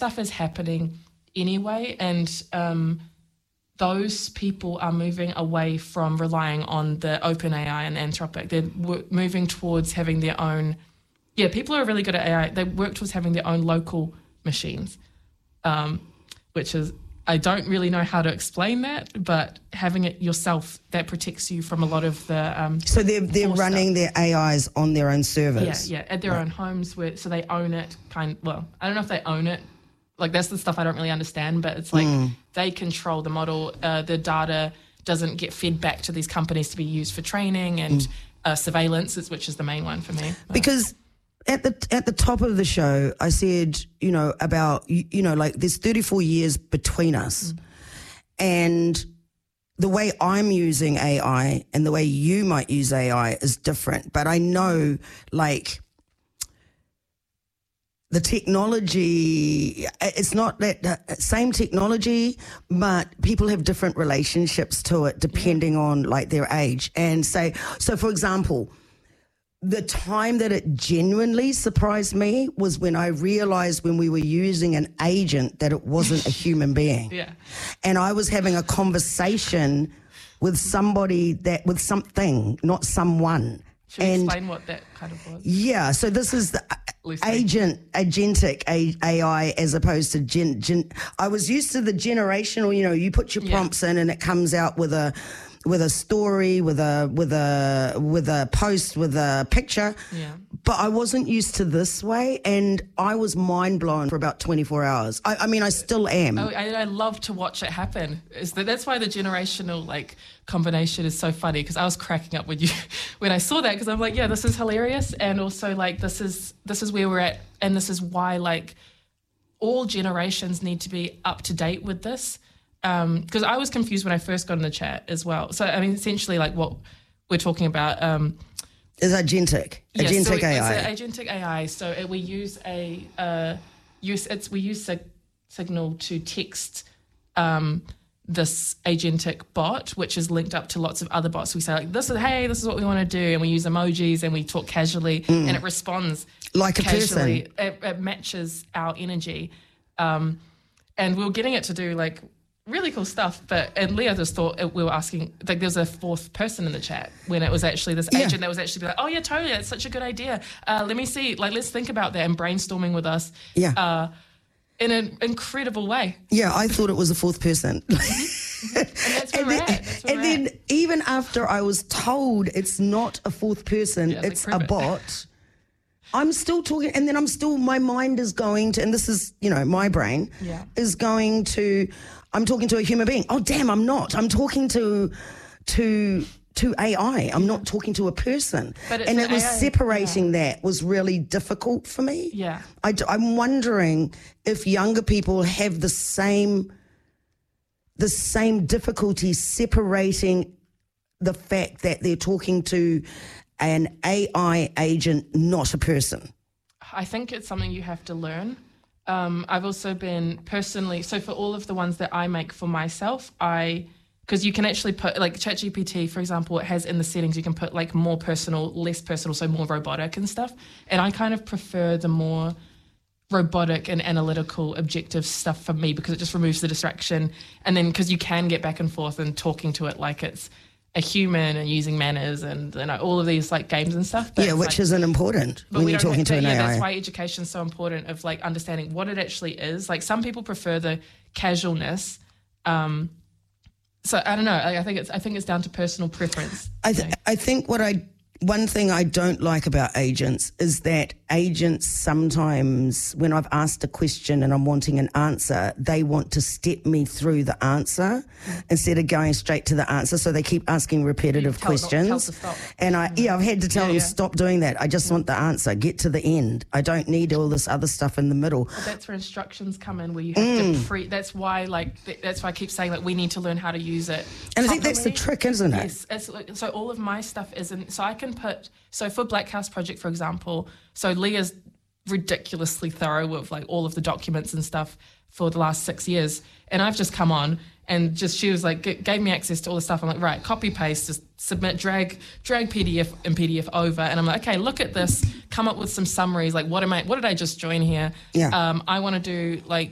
stuff is happening anyway, and those people are moving away from relying on the OpenAI and Anthropic. They're moving towards having their own. Yeah, people are really good at AI. They work towards having their own local machines, which is, I don't really know how to explain that, but having it yourself, that protects you from a lot of the So they're running their AIs on their own servers? Yeah, at their own homes, so they own it. Well, I don't know if they own it. Like, that's the stuff I don't really understand, but it's like they control the model. The data doesn't get fed back to these companies to be used for training and surveillance, which is the main one for me. Because at the top of the show, I said, about, like there's 34 years between us. And the way I'm using AI and the way you might use AI is different. But I know, like, the technology, it's not that same technology, but people have different relationships to it depending on, like, their age. And so for example, the time that it genuinely surprised me was when I realized when we were using an agent that it wasn't a human being. Yeah. And I was having a conversation with somebody with something, not someone. Should we explain what that kind of was? Yeah, so this is the agentic AI as opposed to I was used to the generational, you put your prompts in and it comes out with a story, with a post, with a picture. Yeah. But I wasn't used to this way, and I was mind blown for about 24 hours. I mean, I still am. Oh, I love to watch it happen. That's why the generational combination is so funny, because I was cracking up when I saw that, because I'm like, yeah, this is hilarious, and also this is where we're at, and this is why all generations need to be up to date with this. Because I was confused when I first got in the chat as well. So, I mean, essentially, what we're talking about is agentic. Agentic AI. It's agentic AI. So we use Signal to text this agentic bot, which is linked up to lots of other bots. We say this is what we want to do, and we use emojis and we talk casually, and it responds like casually. A person. It matches our energy, and we were getting it to do really cool stuff, and Leah just thought we were asking, there's a fourth person in the chat when it was actually this agent that was actually like, oh yeah, totally, that's such a good idea. Let me see, let's think about that, and brainstorming with us. Yeah. In an incredible way. Yeah, I thought it was a fourth person. And that's where we're at. And then even after I was told it's not a fourth person, it's a bot, I'm still talking, and then my mind is going to, and this is, my brain is going to, I'm talking to a human being. Oh, damn, I'm not. I'm talking to AI. I'm not talking to a person. And it was separating that was really difficult for me. Yeah. I'm wondering if younger people have the same difficulty separating the fact that they're talking to an AI agent, not a person. I think it's something you have to learn. I've also been personally, so for all of the ones that I make for myself, because you can actually put, ChatGPT, for example, it has in the settings, you can put more personal, less personal, so more robotic and stuff. And I kind of prefer the more robotic and analytical, objective stuff for me, because it just removes the distraction. And then because you can get back and forth and talking to it like it's a human and using manners and all of these games and stuff. But which isn't important when you're talking to an AI. That's why education is so important, of understanding what it actually is. Some people prefer the casualness. So I don't know. I think it's down to personal preference. I think one thing I don't like about agents is that agents sometimes, when I've asked a question and I'm wanting an answer, they want to step me through the answer instead of going straight to the answer. So they keep asking repetitive questions. And I've had to tell them, stop doing that. I just want the answer. Get to the end. I don't need all this other stuff in the middle. But that's where instructions come in, where you have to that's why I keep saying we need to learn how to use it. And I think that's the trick, isn't it? Yes. So all of my stuff isn't. So I can for Black House Project, for example, so Leah's ridiculously thorough with all of the documents and stuff for the last 6 years. And I've just come on and she was gave me access to all the stuff. I'm like, right, copy, paste, just submit, drag PDF and PDF over. And I'm like, okay, look at this, come up with some summaries. What did I just join here? Yeah. I want to do